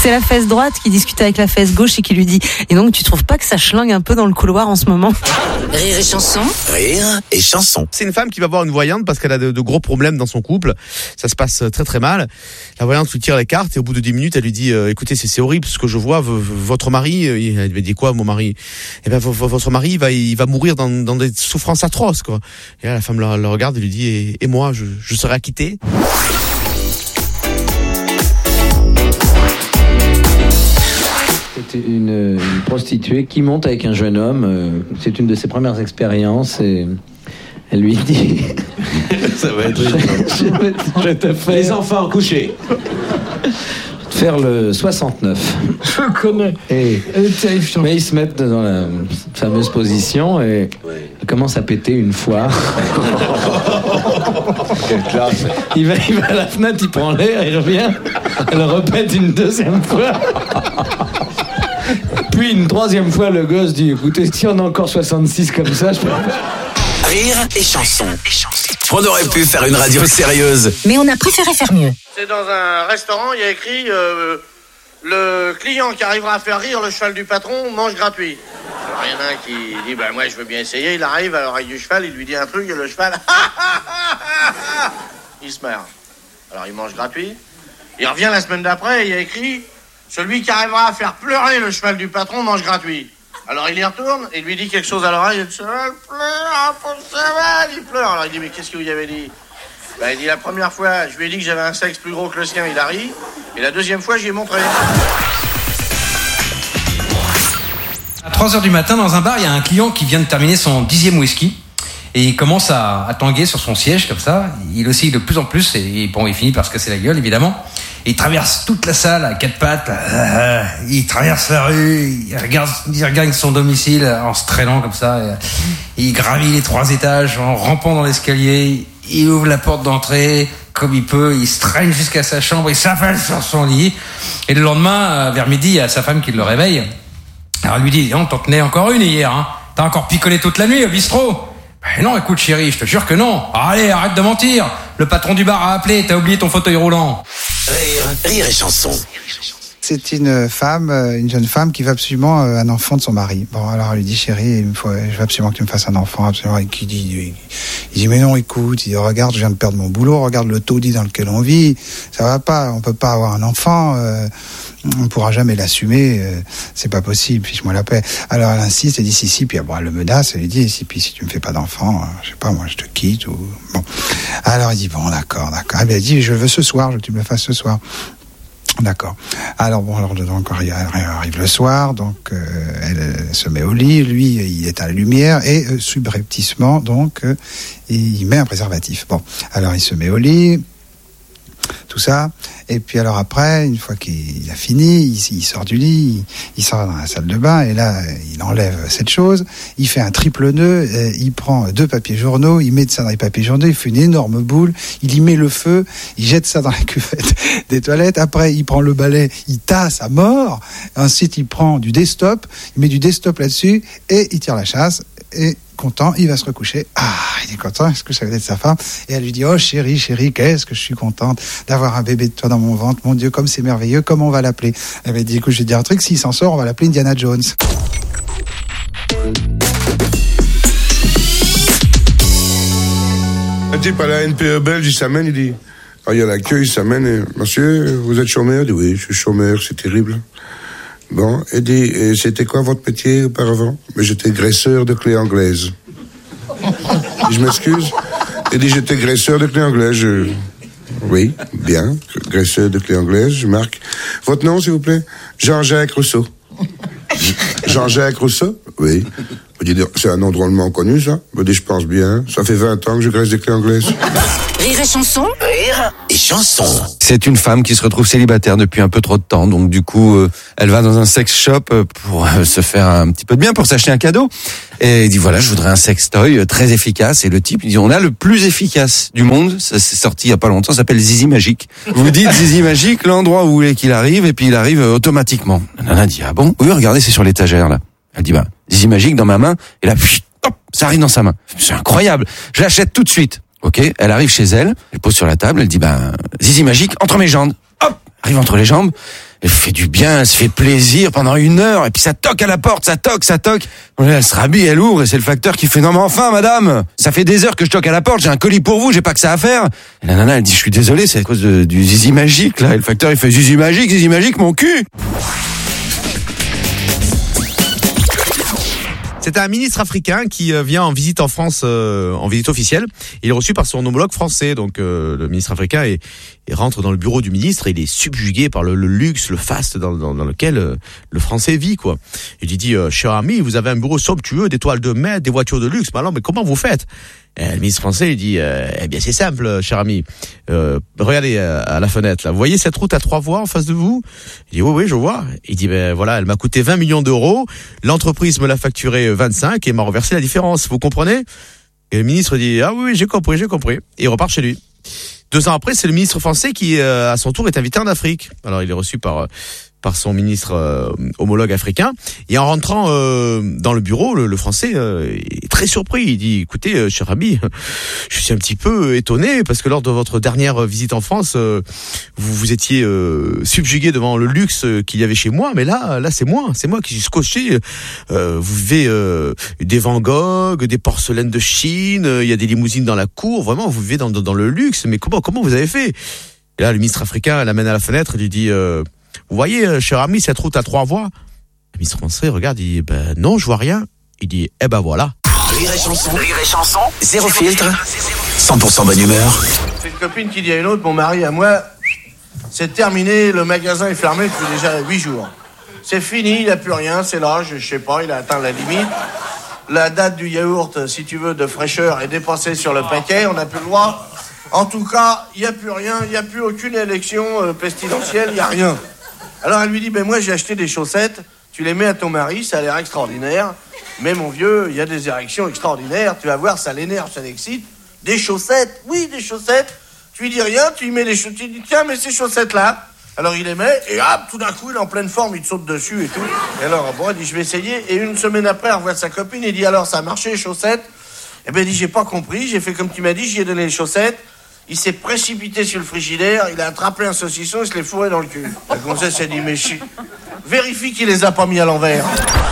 C'est la fesse droite qui discute avec la fesse gauche et qui lui dit « Et donc, tu trouves pas que ça schlingue un peu dans le couloir en ce moment ?» Rire et chanson. Rire et chanson. C'est une femme qui va voir une voyante parce qu'elle a de gros problèmes dans son couple. Ça se passe très très mal. La voyante lui tire les cartes et au bout de 10 minutes, elle lui dit écoutez, c'est horrible ce que je vois. Votre mari, elle lui dit quoi, mon mari? Eh ben, votre mari, il va mourir dans des souffrances atroces, quoi. Et là, la femme le regarde et lui dit et moi, je serai acquittée. C'est une prostituée qui monte avec un jeune homme. C'est une de ses premières expériences et elle lui dit ça va être je te fais les enfants couchés. Faire le 69. Je connais. Mais ils se mettent dans la fameuse position et ils commencent à péter une fois. Quelle classe. Il va à la fenêtre, il prend l'air, il revient, elle répète une deuxième fois. Puis une troisième fois, le gosse dit écoutez, si on a encore 66 comme ça, je peux... Rire et chanson. On aurait pu faire une radio sérieuse. Mais on a préféré faire mieux. C'est dans un restaurant, il y a écrit le client qui arrivera à faire rire le cheval du patron mange gratuit. Alors il y en a un qui dit moi je veux bien essayer, il arrive à l'oreille du cheval, il lui dit un truc et le cheval il se marre. Alors il mange gratuit. Il revient la semaine d'après et il y a écrit celui qui arrivera à faire pleurer le cheval du patron mange gratuit. Alors il y retourne et lui dit quelque chose à l'oreille et le cheval pleure, pauvre cheval, il pleure. Alors il dit mais qu'est-ce que vous y avez dit? Il dit la première fois, je lui ai dit que j'avais un sexe plus gros que le sien, il a ri. Et la deuxième fois, j'y ai montré. À 3h du matin, dans un bar, il y a un client qui vient de terminer son 10e whisky. Et il commence à tanguer sur son siège, comme ça. Il oscille de plus en plus. Et bon, il finit par se casser la gueule, évidemment. Et il traverse toute la salle à quatre pattes. Là. Il traverse la rue. Il regagne son domicile en se traînant comme ça. Et il gravit les 3 étages en rampant dans l'escalier. Il ouvre la porte d'entrée comme il peut, il se traîne jusqu'à sa chambre, il s'affale sur son lit. Et le lendemain, vers midi, il y a sa femme qui le réveille. Alors elle lui dit, non, t'en tenais encore une hier, hein. T'as encore picolé toute la nuit au bistrot? Non, écoute chérie, je te jure que non. Allez, arrête de mentir. Le patron du bar a appelé, t'as oublié ton fauteuil roulant. Rire et chanson. C'est une jeune femme qui veut absolument un enfant de son mari. Bon, alors elle lui dit chérie, je veux absolument que tu me fasses un enfant, absolument. Et il dit mais non, écoute, il dit, regarde, je viens de perdre mon boulot, regarde le taudis dans lequel on vit, ça va pas, on peut pas avoir un enfant, on pourra jamais l'assumer, c'est pas possible, fiche-moi la paix. Alors elle insiste, elle dit si, puis elle le menace, elle lui dit si tu me fais pas d'enfant, je sais pas, moi je te quitte ou bon. Alors il dit bon, d'accord. Elle dit je veux ce soir, je veux que tu me le fasses ce soir. D'accord. Alors donc arrive le soir, donc elle se met au lit, lui il est à la lumière et subrepticement donc il met un préservatif. Bon, alors il se met au lit, tout ça, et puis alors après, une fois qu'il a fini, il sort du lit, il sort dans la salle de bain et là il enlève cette chose, il fait un triple nœud, il prend 2 papiers journaux, il met ça dans les papiers journaux, il fait une énorme boule, il y met le feu, il jette ça dans la cuvette des toilettes, après il prend le balai, il tasse à mort, ensuite il prend du desktop, il met du desktop là-dessus et il tire la chasse et content, il va se recoucher. Il est content, est-ce que ça veut être sa femme? Et elle lui dit, oh chérie, qu'est-ce que je suis contente d'avoir un bébé de toi dans mon ventre, mon Dieu, comme c'est merveilleux, comment on va l'appeler? Elle m'a dit, écoute, je vais te dire un truc, s'il s'en sort, on va l'appeler Indiana Jones. Un type à la NPE belge, il s'amène, il dit, il y a l'accueil, il s'amène, et, monsieur, vous êtes chômeur? Il dit, oui, je suis chômeur, c'est terrible. Bon, il dit, et c'était quoi votre métier auparavant? Mais j'étais graisseur de clés anglaises. Je m'excuse. Il dit, j'étais graisseur de clés anglaises. Oui, bien, graisseur de clés anglaises, je marque. Votre nom, s'il vous plaît? Jean-Jacques Rousseau. Jean-Jacques Rousseau? Oui. C'est un nom drôlement connu, ça. Je pense bien. Ça fait 20 ans que je graisse des clés anglaises. Rire et chanson. Rire et chanson. C'est une femme qui se retrouve célibataire depuis un peu trop de temps. Donc du coup, elle va dans un sex shop pour se faire un petit peu de bien, pour s'acheter un cadeau. Et elle dit voilà, je voudrais un sextoy très efficace. Et le type, il dit on a le plus efficace du monde. Ça s'est sorti il y a pas longtemps, ça s'appelle Zizi Magique. Vous dites Zizi Magique, l'endroit où vous voulez qu'il arrive, et puis il arrive automatiquement. La nana dit ah bon? Oui, regardez, c'est sur l'étagère là. Elle dit bah Zizi Magique dans ma main, et là hop, ça arrive dans sa main. C'est incroyable. Je l'achète tout de suite. Ok, elle arrive chez elle, elle pose sur la table, elle dit Zizi Magique entre mes jambes. Hop, arrive entre les jambes. Elle fait du bien, elle se fait plaisir pendant 1 heure, et puis ça toque à la porte, ça toque. Elle se rhabille, elle ouvre, et c'est le facteur qui fait, non mais enfin madame, ça fait des heures que je toque à la porte, j'ai un colis pour vous, j'ai pas que ça à faire. Et la nana, elle dit, je suis désolé, c'est à cause du zizi magique, là. Et le facteur, il fait, zizi magique, mon cul. C'est un ministre africain qui vient en visite en France, en visite officielle. Il est reçu par son homologue français. Donc le ministre africain il rentre dans le bureau du ministre et il est subjugué par le luxe, le faste dans lequel le français vit, quoi. Il lui dit, cher ami, vous avez un bureau somptueux, des toiles de maître, des voitures de luxe. Mais comment vous faites? Et le ministre français il dit, eh bien c'est simple, cher ami. Regardez à la fenêtre là. Vous voyez cette route à 3 voies en face de vous? Il dit oui, je vois. Il dit ben voilà, elle m'a coûté 20 millions d'euros. L'entreprise me l'a facturé 25 et m'a reversé la différence. Vous comprenez? Et le ministre dit ah oui, j'ai compris. Et il repart chez lui. 2 ans après, c'est le ministre français qui à son tour est invité en Afrique. Alors il est reçu par son ministre homologue africain. Et en rentrant dans le bureau, le français est très surpris. Il dit, écoutez, cher ami, je suis un petit peu étonné parce que lors de votre dernière visite en France, vous étiez subjugué devant le luxe qu'il y avait chez moi. Mais là c'est moi qui suis scotché. Vous vivez des Van Gogh, des porcelaines de Chine, il y a des limousines dans la cour. Vraiment, vous vivez dans le luxe. Mais comment vous avez fait? Et là, le ministre africain l'amène à la fenêtre et lui dit... vous voyez, cher ami, cette route à 3 voies? Le ministre français regarde, il dit, ben non, je vois rien. Il dit, eh ben voilà. Rire et chanson, zéro filtre, 100% bonne humeur. C'est une copine qui dit à une autre, mon mari à moi, c'est terminé, le magasin est fermé depuis déjà 8 jours. C'est fini, il n'y a plus rien, c'est l'âge, je sais pas, il a atteint la limite. La date du yaourt, si tu veux, de fraîcheur est dépassée sur le paquet, on n'a plus le droit. En tout cas, il n'y a plus rien, il n'y a plus aucune élection pestilentielle, il n'y a rien. Alors elle lui dit, ben moi j'ai acheté des chaussettes, tu les mets à ton mari, ça a l'air extraordinaire. Mais mon vieux, il y a des érections extraordinaires, tu vas voir, ça l'énerve, ça l'excite. Des chaussettes, oui, des chaussettes. Tu lui dis rien, tu lui mets les chaussettes, tu lui dis, tiens, mais ces chaussettes-là. Alors il les met, et hop, tout d'un coup, il est en pleine forme, il te saute dessus et tout. Et alors, bon, il dit, je vais essayer. Et 1 semaine après, elle revoit sa copine, il dit, alors, ça a marché, les chaussettes? Eh ben, il dit, j'ai pas compris, j'ai fait comme tu m'as dit, j'y ai donné les chaussettes. Il s'est précipité sur le frigidaire, il a attrapé un saucisson, il se l'est fourré dans le cul. La gonzesse s'est dit, mais vérifie qu'il les a pas mis à l'envers.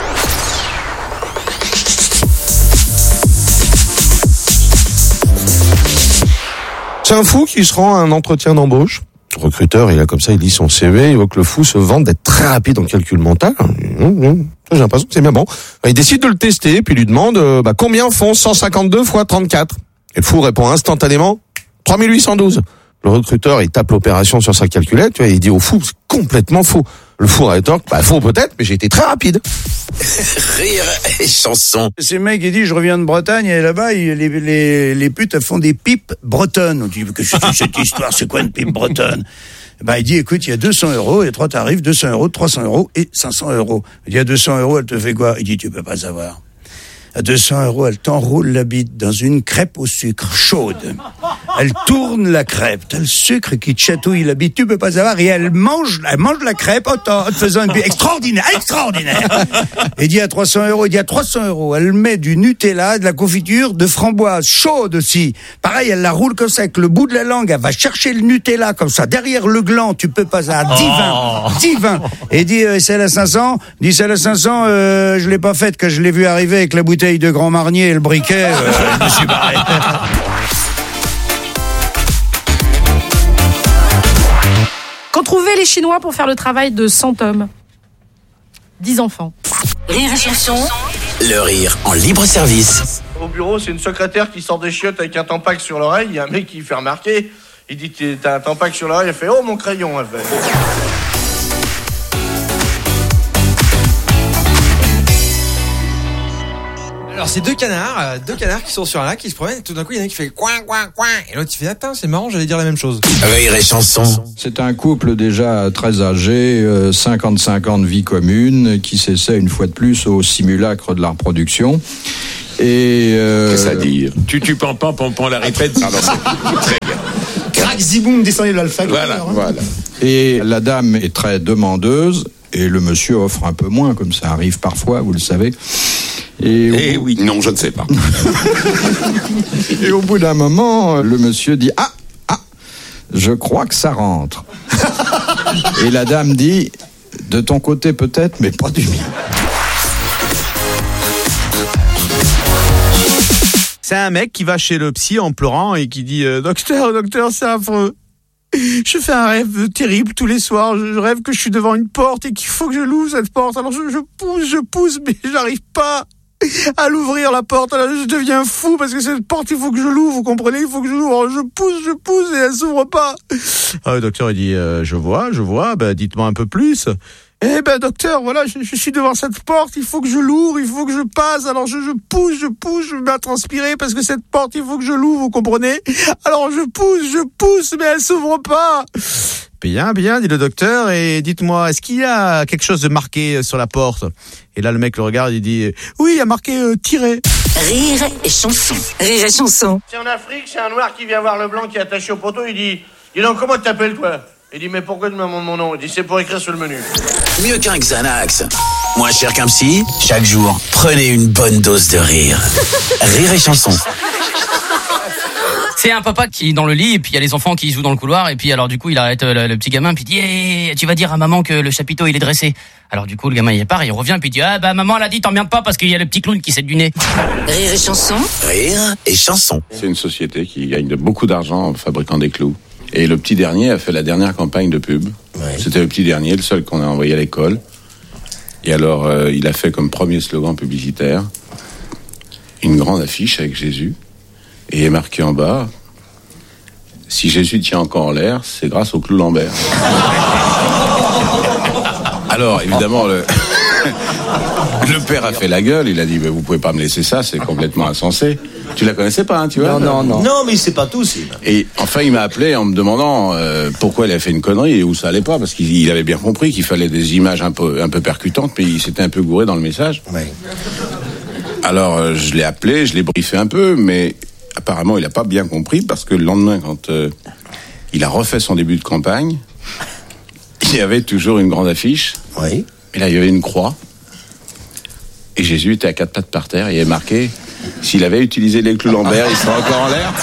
C'est un fou qui se rend à un entretien d'embauche. Le recruteur, il a comme ça, il lit son CV, il voit que le fou se vante d'être très rapide en calcul mental. J'ai l'impression que c'est bien bon. Il décide de le tester, puis il lui demande combien font 152 fois 34. Et le fou répond instantanément 3812. Le recruteur, il tape l'opération sur sa calculette, tu vois, il dit au fou, c'est complètement faux. Le fou rétorque, faux peut-être, mais j'ai été très rapide. Rire et chanson. C'est le mec qui dit, je reviens de Bretagne, et là-bas, les putes, elles font des pipes bretonnes. On dit, que c'est cette histoire, c'est quoi une pipe bretonne? Il dit, écoute, il y a 200 euros, il y a 3 tarifs, 200 euros, 300 euros et 500 euros. Il dit, à 200 euros, elle te fait quoi? Il dit, tu peux pas savoir. À 200 euros, elle t'enroule la bite dans une crêpe au sucre chaude. Elle tourne la crêpe, t'as le sucre qui te chatouille la bite, tu peux pas savoir, et elle mange la crêpe en te faisant une bite extraordinaire. Et dit à 300 euros, elle met du Nutella, de la confiture, de framboise chaude aussi. Pareil, elle la roule comme ça, avec le bout de la langue, elle va chercher le Nutella comme ça, derrière le gland, tu peux pas savoir, divin. Et dit, celle à 500, je l'ai pas faite, que je l'ai vu arriver avec la bouteille de Grand Marnier et le briquet, je me suis barré. Qu'ont trouvé les Chinois pour faire le travail de 100 hommes? 10 enfants. Rire et chanson. Le rire en libre service. Au bureau, c'est une secrétaire qui sort des chiottes avec un tampac sur l'oreille. Il y a un mec qui fait remarquer. Il dit, t'as un tampac sur l'oreille. Elle fait, oh mon crayon, elle fait. Alors c'est deux canards qui sont sur un lac, qui se promènent, et tout d'un coup il y en a un qui fait coin coin coin, et l'autre il fait attends, c'est marrant, j'allais dire la même chose. Rire et chanson. C'est un couple déjà très âgé, 55 ans de vie commune, qui s'essaie une fois de plus au simulacre de la reproduction. Et qu'est-ce à dire? Tu pampan la répète. Pardon, très bien. Crac ziboum, descendez de l'alpha. Voilà. Et la dame est très demandeuse, et le monsieur offre un peu moins, comme ça arrive parfois, vous le savez. Oui, non, je ne sais pas. Et au bout d'un moment, le monsieur dit « Ah, je crois que ça rentre. » Et la dame dit, de ton côté peut-être, mais pas du mien. C'est un mec qui va chez le psy en pleurant et qui dit docteur, c'est affreux. Je fais un rêve terrible tous les soirs. Je rêve que je suis devant une porte et qu'il faut que je l'ouvre cette porte. Alors je pousse, mais j'arrive pas à l'ouvrir la porte. Alors je deviens fou parce que cette porte, il faut que je l'ouvre. Vous comprenez, il faut que je l'ouvre. Alors je pousse et elle s'ouvre pas. Ah, le docteur il dit je vois. Ben dites-moi un peu plus. Eh ben docteur, voilà, je suis devant cette porte, il faut que je l'ouvre, il faut que je passe, alors je pousse, je me mets à transpirer parce que cette porte, il faut que je l'ouvre, vous comprenez? Alors je pousse, mais elle s'ouvre pas. Bien, dit le docteur, et dites-moi, est-ce qu'il y a quelque chose de marqué sur la porte? Et là, le mec le regarde, il dit, oui, il y a marqué tiré. Rire et chanson. Rire et chanson. C'est en Afrique, c'est un noir qui vient voir le blanc qui est attaché au poteau, il dit, dis donc, comment t'appelles toi? Il dit, mais pourquoi tu me demandes mon nom? Il dit, c'est pour écrire sur le menu. Mieux qu'un Xanax. Moins cher qu'un psy. Chaque jour, prenez une bonne dose de rire. Rire et chanson. C'est un papa qui est dans le lit et puis il y a les enfants qui jouent dans le couloir et puis alors du coup il arrête le petit gamin puis il dit hey, tu vas dire à maman que le chapiteau il est dressé. Alors du coup le gamin il part, il revient puis il dit ah bah maman elle a dit t'emmerdes pas parce qu'il y a le petit clown qui s'est du nez. Rire et chanson. Rire et chanson. C'est une société qui gagne beaucoup d'argent en fabriquant des clous. Et le petit dernier a fait la dernière campagne de pub. Ouais. C'était le petit dernier, le seul qu'on a envoyé à l'école. Et alors il a fait comme premier slogan publicitaire une grande affiche avec Jésus. Et il est marqué en bas, si Jésus tient encore en l'air, c'est grâce au clou Lambert. Alors, évidemment, le père a fait la gueule, il a dit, mais vous pouvez pas me laisser ça, c'est complètement insensé. Tu la connaissais pas, hein, tu vois? Non. Non, mais c'est pas tout, c'est... Et enfin, il m'a appelé en me demandant pourquoi il avait fait une connerie et où ça allait pas, parce qu'il avait bien compris qu'il fallait des images un peu percutantes, mais il s'était un peu gouré dans le message. Oui. Alors, je l'ai appelé, je l'ai briefé un peu, mais... Apparemment, il n'a pas bien compris parce que le lendemain, quand il a refait son début de campagne, il y avait toujours une grande affiche. Oui. Et là, il y avait une croix. Et Jésus était à 4 pattes par terre. Il est marqué, s'il avait utilisé les clous Lambert, il serait encore en l'air.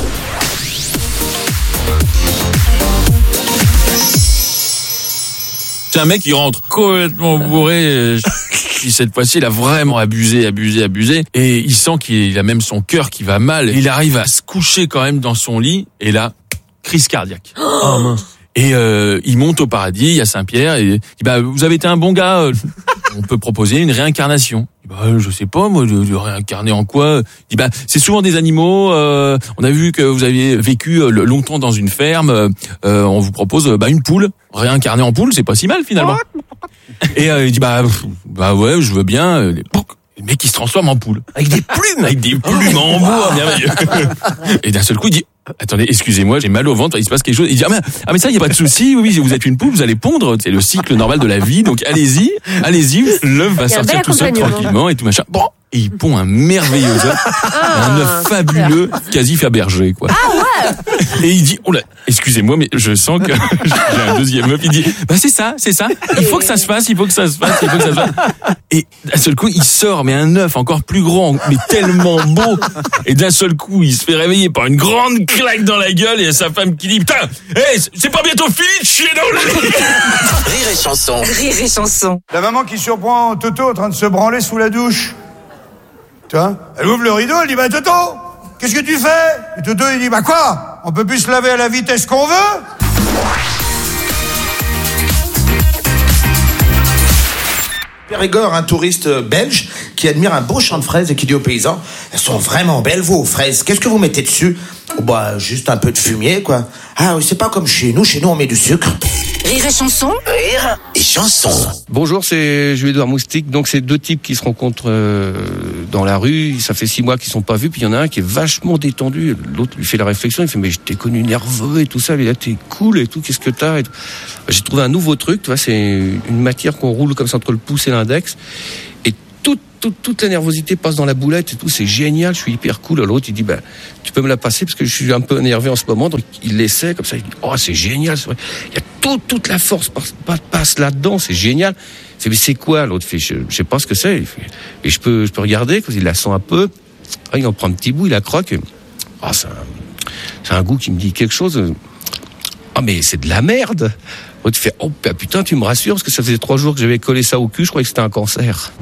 C'est un mec qui rentre complètement bourré. Cette fois-ci, il a vraiment abusé. Et il sent qu'il a même son cœur qui va mal. Il arrive à se coucher quand même dans son lit. Et là, crise cardiaque. Oh mince. Et il monte au paradis, il y a Saint-Pierre. Et il dit, bah, vous avez été un bon gars. On peut proposer une réincarnation. Bah, je sais pas, moi, de réincarner en quoi? Il dit, bah, c'est souvent des animaux. On a vu que vous aviez vécu longtemps dans une ferme. On vous propose une poule. Réincarner en poule, c'est pas si mal finalement. Et il dit bah ouais, je veux bien. Le mec il se transforme en poule avec des plumes en bois, merveilleux. Et d'un seul coup il dit attendez, excusez-moi, j'ai mal au ventre, il se passe quelque chose. Il dit ah mais ça, il y a pas de souci. Oui, vous êtes une poule, vous allez pondre, c'est le cycle normal de la vie. Donc allez-y, l'œuf va sortir tout seul tranquillement et tout machin. Bon, et il pond un merveilleux œuf, un œuf fabuleux, quasi Fabergé quoi. Ah ouais. Et il dit oh là, excusez-moi mais je sens que j'ai un deuxième œuf. Il dit bah c'est ça. Il faut que ça se fasse. Et d'un seul coup il sort mais un œuf encore plus grand, mais tellement beau. Et d'un seul coup il se fait réveiller par une grande claque dans la gueule et sa femme qui dit putain, c'est pas bientôt fini de chier dans le lit. Rire et chanson. Rire et chanson. La maman qui surprend Toto en train de se branler sous la douche. Tu vois, elle ouvre le rideau, elle dit bah Toto, qu'est-ce que tu fais? Et Toto il dit bah quoi? On peut plus se laver à la vitesse qu'on veut? Périgord, un touriste belge qui admire un beau champ de fraises et qui dit aux paysans, elles sont vraiment belles vos fraises, qu'est-ce que vous mettez dessus? Oh bah juste un peu de fumier quoi. Ah oui, c'est pas comme chez nous on met du sucre. Rire et chanson. Rire et chanson. Bonjour, c'est Jules-Édouard Moustique. Donc c'est deux types qui se rencontrent dans la rue. Ça fait 6 mois qu'ils sont pas vus. Puis il y en a un qui est vachement détendu. L'autre lui fait la réflexion. Il fait mais je t'ai connu nerveux et tout ça. Mais là t'es cool et tout. Qu'est-ce que t'as et tout. J'ai trouvé un nouveau truc. Tu vois, c'est une matière qu'on roule comme ça entre le pouce et l'index. Et toute la nervosité passe dans la boulette et tout. C'est génial. Je suis hyper cool. L'autre il dit bah tu peux me la passer parce que je suis un peu énervé en ce moment. Donc il l'essaie comme ça. Il dit oh c'est génial. C'est vrai. Il y a toute la force passe là-dedans, c'est génial. Il fait, mais c'est quoi? L'autre fait, je sais pas ce que c'est. Il fait, et je peux regarder, il la sent un peu. Ah, il en prend un petit bout, il la croque. Ah, c'est un goût qui me dit quelque chose. Ah, mais c'est de la merde. Tu fais, oh putain, tu me rassures, parce que ça faisait 3 jours que j'avais collé ça au cul, je croyais que c'était un cancer.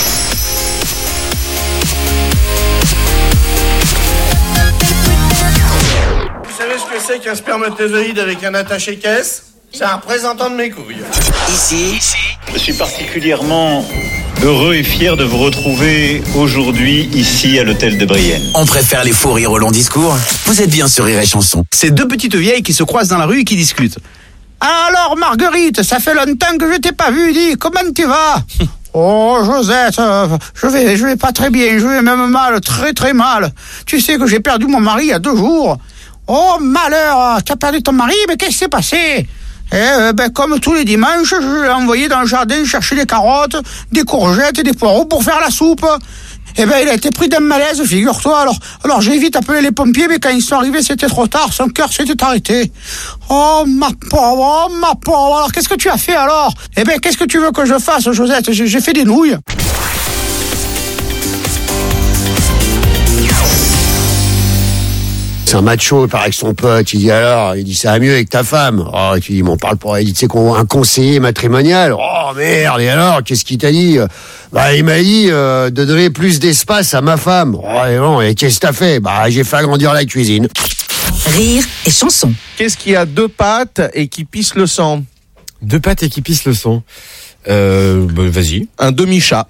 Vous savez ce que c'est qu'un spermatozoïde avec un attaché-caisse? C'est un représentant de mes couilles. Ici, je suis particulièrement heureux et fier de vous retrouver aujourd'hui ici à l'hôtel de Brienne. on préfère les faux rires au long discours. Vous êtes bien sur Rire et Chanson. C'est deux petites vieilles qui se croisent dans la rue et qui discutent. Alors Marguerite, ça fait longtemps que je t'ai pas vu, dis, comment tu vas? Oh Josette, je vais pas très bien, je vais même mal, très très mal. Tu sais que j'ai perdu mon mari il y a 2 jours. Oh malheur, t'as perdu ton mari, mais qu'est-ce qui s'est passé? Comme tous les dimanches, je l'ai envoyé dans le jardin chercher des carottes, des courgettes et des poireaux pour faire la soupe. Il a été pris d'un malaise, figure-toi. Alors j'ai vite appelé les pompiers, mais quand ils sont arrivés, c'était trop tard, son cœur s'était arrêté. Oh ma pauvre. Alors qu'est-ce que tu as fait alors? Qu'est-ce que tu veux que je fasse, Josette? J'ai fait des nouilles. C'est un macho, il paraît avec son pote, il dit ça va mieux avec ta femme. Oh, tu dis, m'en parle pas, il dit, tu sais qu'on a un conseiller matrimonial. Oh merde, et alors, qu'est-ce qu'il t'a dit? Il m'a dit de donner plus d'espace à ma femme. Oh, et bon, et qu'est-ce que t'as fait? J'ai fait agrandir la cuisine. Rire et Chanson. Qu'est-ce qui a 2 pattes et qui pisse le sang? 2 pattes et qui pisse le sang. Vas-y. Un demi-chat.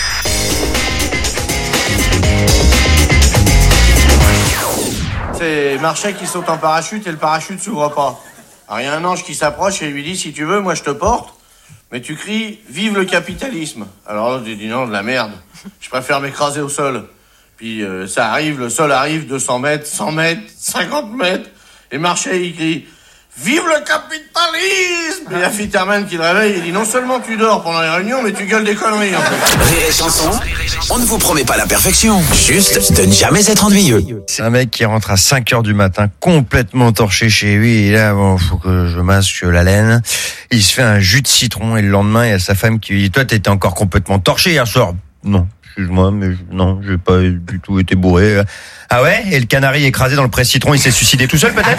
C'est Marchais qui saute en parachute et le parachute s'ouvre pas. Alors il y a un ange qui s'approche et lui dit, si tu veux, moi je te porte, mais tu cries, vive le capitalisme. Alors l'autre dit, non, de la merde, je préfère m'écraser au sol. Puis ça arrive, le sol arrive, 200 mètres, 100 mètres, 50 mètres, et Marchais il crie, vive le capitalisme. Et il y a Fitterman qui le réveille et dit, non seulement tu dors pendant les réunions, mais tu gueules des conneries en fait. Rire et Chanson, on ne vous promet pas la perfection, juste de ne jamais être ennuyeux. C'est un mec qui rentre à 5h du matin, complètement torché chez lui, et là, faut que je masque la laine. Il se fait un jus de citron, et le lendemain, il y a sa femme qui lui dit, toi, t'étais encore complètement torché hier soir. Non, excuse-moi, mais non, j'ai pas du tout été bourré. Ah ouais? Et le canari écrasé dans le presse-citron, il s'est suicidé tout seul, peut-être?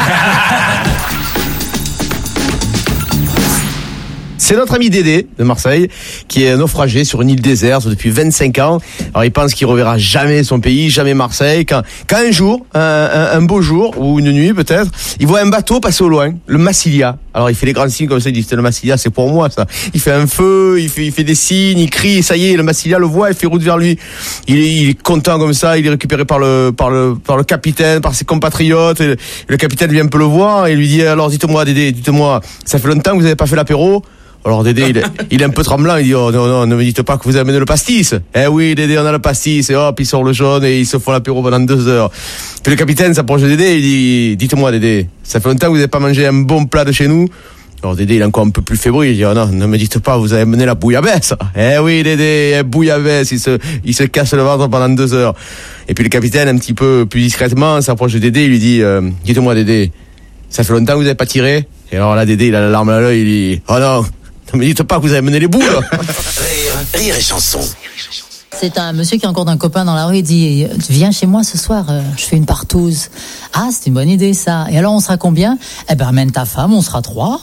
C'est notre ami Dédé de Marseille qui est naufragé sur une île déserte depuis 25 ans. Alors il pense qu'il reverra jamais son pays, jamais Marseille. Quand un jour, un beau jour ou une nuit peut-être, il voit un bateau passer au loin, le Massilia. Alors il fait les grands signes comme ça, il dit c'est le Massilia, c'est pour moi ça. Il fait un feu, il fait des signes, il crie, ça y est, le Massilia le voit, il fait route vers lui. Il est content comme ça, il est récupéré par le capitaine, par ses compatriotes. Et le capitaine vient un peu le voir et lui dit alors dites-moi Dédé, dites-moi, ça fait longtemps que vous n'avez pas fait l'apéro? Alors Dédé, il est un peu tremblant, il dit oh non, ne me dites pas que vous avez amené le pastis. Eh oui Dédé, on a le pastis, et hop, il sort le jaune et ils se font l'apéro pendant 2 heures. Puis le capitaine s'approche de Dédé, il dit dites-moi Dédé, ça fait longtemps que vous n'avez pas mangé un bon plat de chez nous? Alors Dédé, il est encore un peu plus fébrile, il dit oh non, ne me dites pas, vous avez amené la bouillabaisse. Eh oui Dédé, bouillabaisse, il se casse le ventre pendant 2 heures. Et puis le capitaine, un petit peu plus discrètement, s'approche de Dédé, il lui dit dites-moi Dédé, ça fait longtemps que vous n'avez pas tiré? Et alors là Dédé, il a la larme à l'œil, il dit oh non, ne me dites pas que vous avez mené les boules. Rire et Chanson. C'est un monsieur qui rencontre un copain dans la rue et dit viens chez moi ce soir, je fais une partouze. Ah, c'est une bonne idée ça. Et alors on sera combien? Amène ta femme, on sera 3.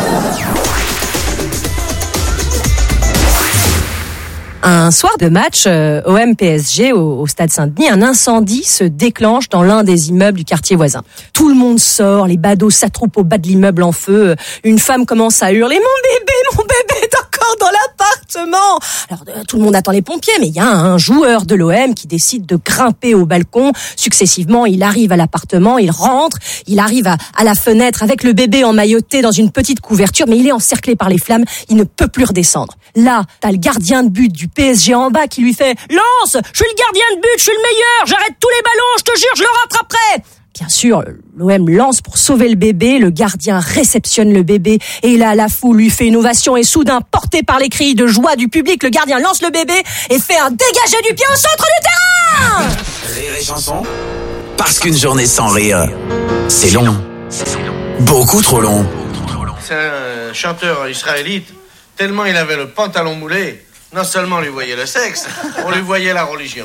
Un soir de match OM-PSG au stade Saint-Denis, un incendie se déclenche dans l'un des immeubles du quartier voisin. Tout le monde sort, les badauds s'attroupent au bas de l'immeuble en feu. Une femme commence à hurler mon bébé est encore dans l'appartement. Alors tout le monde attend les pompiers, mais il y a un joueur de l'OM qui décide de grimper au balcon. Successivement, il arrive à l'appartement, il rentre, il arrive à la fenêtre avec le bébé emmailloté dans une petite couverture, mais il est encerclé par les flammes, il ne peut plus redescendre. Là, t'as le gardien de but du PSG en bas qui lui fait « Lance, je suis le gardien de but, je suis le meilleur, j'arrête tous les ballons, je te jure, je le rattraperai !» Bien sûr, l'OM lance pour sauver le bébé, le gardien réceptionne le bébé et là, la foule lui fait une ovation et soudain, porté par les cris de joie du public, le gardien lance le bébé et fait un dégagé du pied au centre du terrain. Rire et Chanson, parce qu'une journée sans rire, c'est long. Beaucoup trop long. C'est un chanteur israélite, tellement il avait le pantalon moulé, non seulement on lui voyait le sexe, on lui voyait la religion.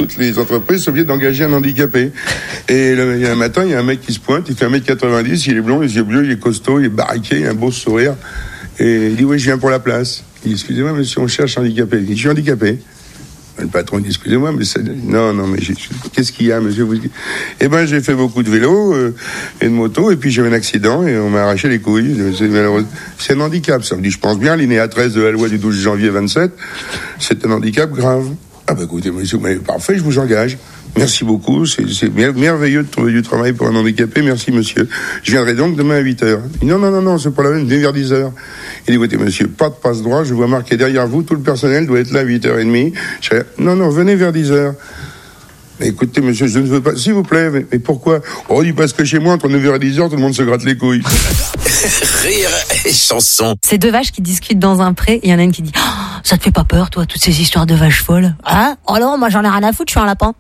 toutes les entreprises sont obligées d'engager un handicapé. Et un matin, il y a un mec qui se pointe, il fait 1m90, il est blond, les yeux bleus, il est costaud, il est baraqué, il a un beau sourire. Et il dit, oui, je viens pour la place. Il dit, excusez-moi, monsieur, on cherche un handicapé. Il dit, je suis handicapé. Le patron dit, excusez-moi, mais non, mais qu'est-ce qu'il y a, monsieur? Eh ben, j'ai fait beaucoup de vélo et de moto, et puis j'ai eu un accident et on m'a arraché les couilles. C'est un handicap, ça me dit, je pense bien, l'INEA 13 de la loi du 12 janvier 27, c'est un handicap grave. Ah ben écoutez, monsieur, mais parfait, je vous engage. Merci beaucoup, c'est merveilleux de trouver du travail pour un handicapé, merci monsieur. Je viendrai donc demain à 8h. Il dit, non, c'est pas la même, venez vers 10h. Il dit, écoutez monsieur, pas de passe-droit, je vois marqué derrière vous, tout le personnel doit être là à 8h30. Non, venez vers 10h. Mais écoutez monsieur, je ne veux pas, s'il vous plaît, mais pourquoi? Oh, il dit parce que chez moi, entre 9h et 10h, tout le monde se gratte les couilles. Rire et chanson. C'est deux vaches qui discutent dans un pré, il y en a une qui dit oh, ça te fait pas peur toi, toutes ces histoires de vaches folles? Hein? Oh non, moi j'en ai rien à foutre, je suis un lapin.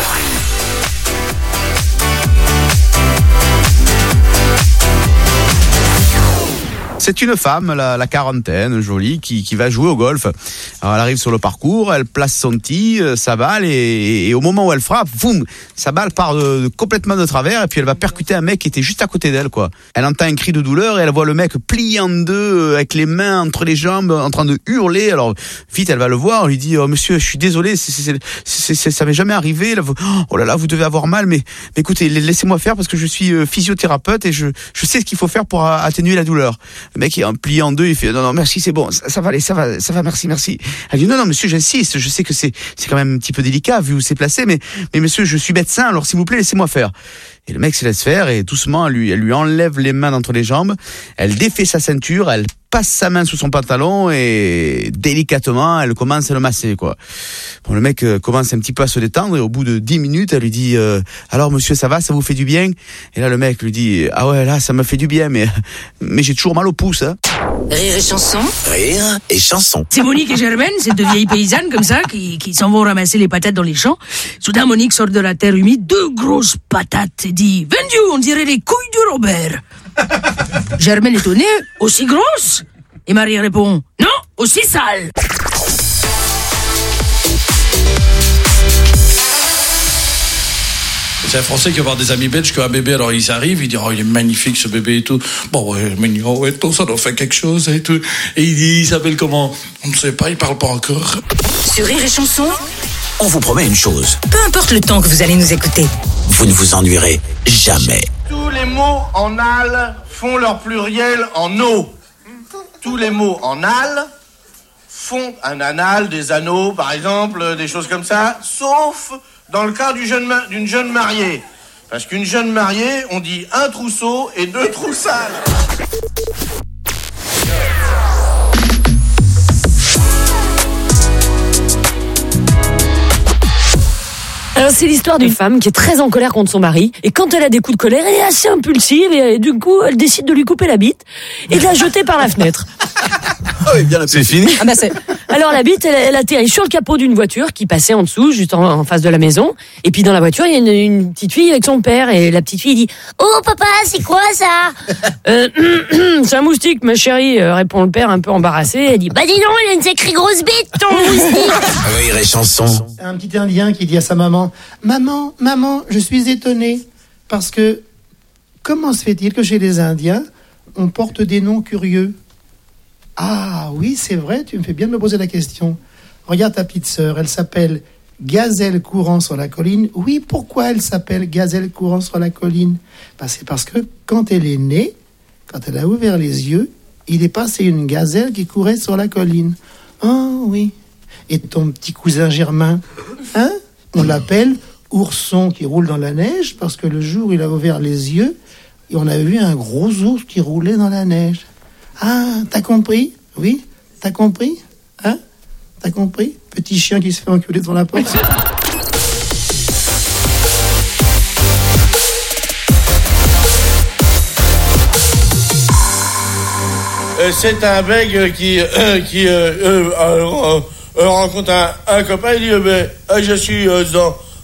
C'est une femme, la quarantaine, jolie, qui va jouer au golf. Alors elle arrive sur le parcours, elle place son tee, sa balle, et au moment où elle frappe, boum, sa balle part complètement de travers, et puis elle va percuter un mec qui était juste à côté d'elle, quoi. Elle entend un cri de douleur, et elle voit le mec plié en deux, avec les mains entre les jambes, en train de hurler. Alors vite, elle va le voir, elle lui dit, oh monsieur, je suis désolé, ça m'est jamais arrivé. Oh là là, vous devez avoir mal, mais écoutez, laissez-moi faire parce que je suis physiothérapeute et je sais ce qu'il faut faire pour atténuer la douleur. Le mec est plié en deux, il fait non merci, c'est bon, ça va aller, ça va, merci. Elle dit non monsieur, j'insiste, je sais que c'est quand même un petit peu délicat vu où c'est placé, mais monsieur, je suis médecin, alors s'il vous plaît, laissez-moi faire. Et le mec se laisse faire et doucement elle lui enlève les mains d'entre les jambes, elle défait sa ceinture, elle passe sa main sous son pantalon et délicatement elle commence à le masser, quoi. Bon, le mec commence un petit peu à se détendre et au bout de 10 minutes elle lui dit alors monsieur, ça va, ça vous fait du bien? Et là le mec lui dit ah ouais, là ça me fait du bien, mais j'ai toujours mal au pouce, hein. Rire et chanson. Rire et chanson. C'est Monique et Germaine, c'est deux vieilles paysannes comme ça qui s'en vont ramasser les patates dans les champs. Soudain Monique sort de la terre humide, deux grosses patates et dit vendu, on dirait les couilles de Robert. Germaine étonnée, aussi grosse? Et Marie répond non, aussi sale. C'est un Français qui va avoir des amis belges qui ont un bébé, alors ils arrivent, ils disent oh il est magnifique ce bébé et tout. Bon ouais, mignon, ouais, tout ça doit faire quelque chose et tout. Et il s'appelle comment? On ne sait pas, il parle pas encore. Sur Rire et chanson, On vous promet une chose, peu importe le temps que vous allez nous écouter, vous ne vous ennuierez jamais. Tous les mots en al font leur pluriel en o. Tous les mots en al font un anal, des anneaux par exemple, des choses comme ça, sauf dans le cas d'une jeune mariée. Parce qu'une jeune mariée, on dit un trousseau et deux trous sales. Alors c'est l'histoire d'une femme qui est très en colère contre son mari, et quand elle a des coups de colère, elle est assez impulsive et du coup elle décide de lui couper la bite et de la jeter par la fenêtre. Ah oui, bien, c'est fini. Ah bah c'est. Alors la bite, elle atterrit sur le capot d'une voiture qui passait en dessous, juste en face de la maison. Et puis dans la voiture, il y a une petite fille avec son père, et la petite fille dit oh papa, c'est quoi ça? C'est un moustique, ma chérie, répond le père un peu embarrassé. Elle dit bah dis donc, il a une sacrée grosse bite ton moustique. Rire et chanson. Un petit Indien qui dit à sa maman maman, je suis étonné parce que comment se fait-il que chez les Indiens on porte des noms curieux? Ah oui, c'est vrai, tu me fais bien de me poser la question. Regarde ta petite sœur, elle s'appelle Gazelle courant sur la colline. Oui, pourquoi elle s'appelle Gazelle courant sur la colline? C'est parce que quand elle est née, quand elle a ouvert les yeux, il est passé une gazelle qui courait sur la colline. Oh oui. Et ton petit cousin Germain, hein? On l'appelle ourson qui roule dans la neige parce que le jour où il a ouvert les yeux, et on a vu un gros ours qui roulait dans la neige. Ah, t'as compris? Oui, t'as compris? Hein? T'as compris? Petit chien qui se fait enculer devant la porte. C'est un bègue qui rencontre un copain, il dit je suis